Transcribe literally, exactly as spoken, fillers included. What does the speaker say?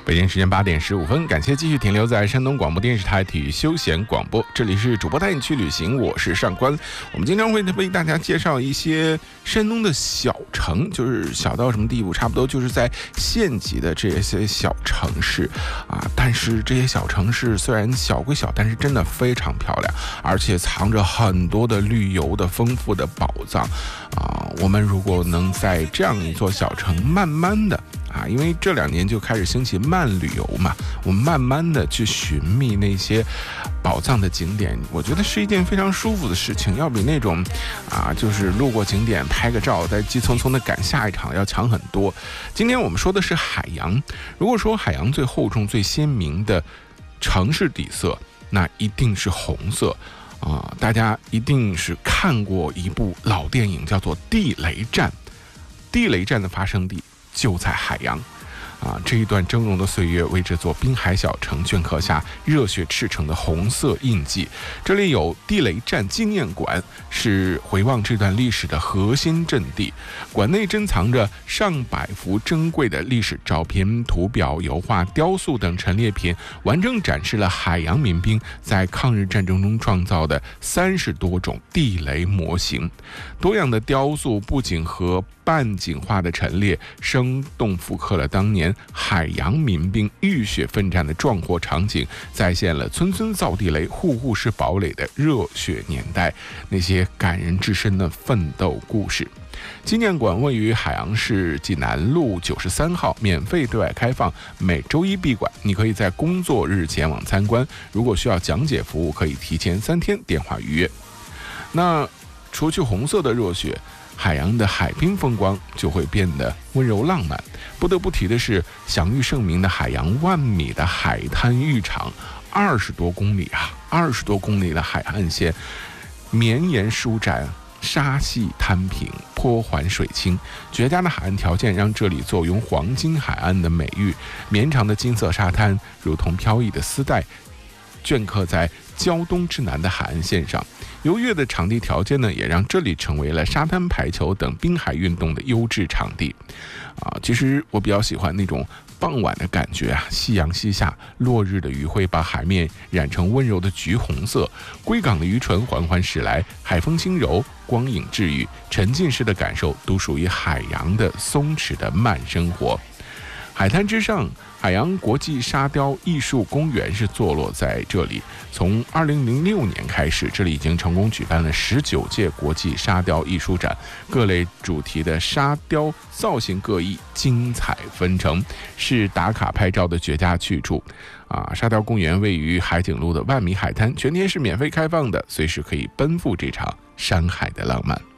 北京时间八点十五分，感谢继续停留在山东广播电视台体育休闲广播，这里是主播带你去旅行，我是上官。我们经常会为大家介绍一些山东的小城，就是小到什么地步，差不多就是在县级的这些小城市啊。但是这些小城市虽然小归小，但是真的非常漂亮，而且藏着很多的旅游的丰富的宝藏啊。我们如果能在这样一座小城慢慢的啊，因为这两年就开始兴起慢旅游嘛，我们慢慢的去寻觅那些宝藏的景点，我觉得是一件非常舒服的事情，要比那种啊，就是路过景点拍个照，再急匆匆的赶下一场要强很多。今天我们说的是海洋，如果说海洋最厚重、最鲜明的城市底色，那一定是红色。啊，大家一定是看过一部老电影，叫做《地雷战》。地雷战的发生地就在海洋。啊，这一段峥嵘的岁月为这座滨海小城镌刻下热血赤诚的红色印记。这里有地雷战纪念馆，是回望这段历史的核心阵地。馆内珍藏着上百幅珍贵的历史照片、图表、油画、雕塑等陈列品，完整展示了海洋民兵在抗日战争中创造的三十多种地雷模型。多样的雕塑不仅和半景化的陈列，生动复刻了当年海洋民兵浴血奋战的壮阔场景，再现了村村造地雷、户户是堡垒的热血年代，那些感人至深的奋斗故事。纪念馆位于海洋市济南路九十三号，免费对外开放，每周一闭馆。你可以在工作日前往参观，如果需要讲解服务，可以提前三天电话预约。那除去红色的热血，海洋的海滨风光就会变得温柔浪漫。不得不提的是，享誉盛名的海洋万米的海滩浴场，二十多公里啊，二十多公里的海岸线，绵延舒展，沙细滩平，坡缓水清，绝佳的海岸条件让这里坐拥黄金海岸的美誉。绵长的金色沙滩如同飘逸的丝带，镌刻在胶东之南的海岸线上。优越的场地条件呢，也让这里成为了沙滩排球等滨海运动的优质场地。啊，其实我比较喜欢那种傍晚的感觉啊，夕阳西下，落日的余晖把海面染成温柔的橘红色，归港的渔船缓缓驶来，海风轻柔，光影治愈，沉浸式的感受都属于海洋的松弛的慢生活。海滩之上，海洋国际沙雕艺术公园是坐落在这里。从二零零六年开始，这里已经成功举办了十九届国际沙雕艺术展，各类主题的沙雕造型各异，精彩纷呈，是打卡拍照的绝佳去处。啊，沙雕公园位于海景路的万米海滩，全天是免费开放的，随时可以奔赴这场山海的浪漫。